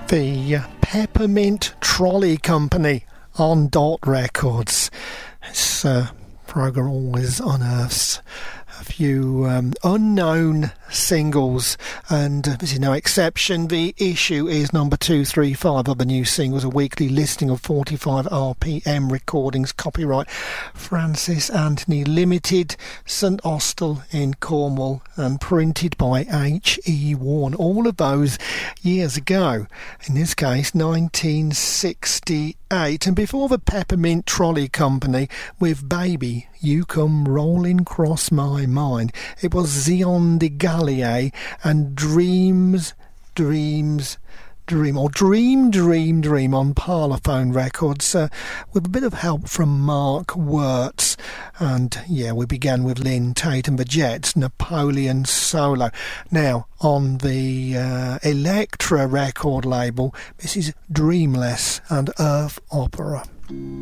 The Peppermint Trolley Company on Dot Records. This programme always unearths a few unknown singles, and this is no exception. The issue is number 235 of the new singles, a weekly listing of 45 RPM recordings, copyright Francis Anthony Limited, St Austell in Cornwall, and printed by H.E. Warne. All of those years ago, in this case 1968. And before the Peppermint Trolley Company with Baby You Come Rolling Cross My Mind, it was Zion de Gallier and Dream on Parlophone Records, with a bit of help from Mark Wirtz. And we began with Lynn Tate and the Jets, Napoleon Solo. Now, on the Elektra record label, this is Dreamless and Earth Opera.